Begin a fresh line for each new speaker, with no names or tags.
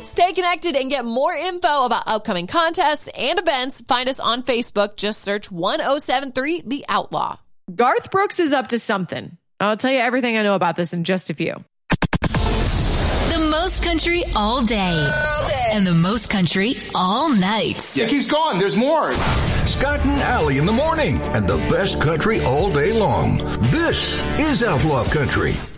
Stay connected and get more info about upcoming contests and events. Find us on Facebook. Just search 1073 The Outlaw.
Garth Brooks is up to something. I'll tell you everything I know about this in just a few.
The most country all day. And the most country all night.
Yeah, it keeps going. There's more.
Scott and Allie in the morning. And the best country all day long. This is Outlaw Country.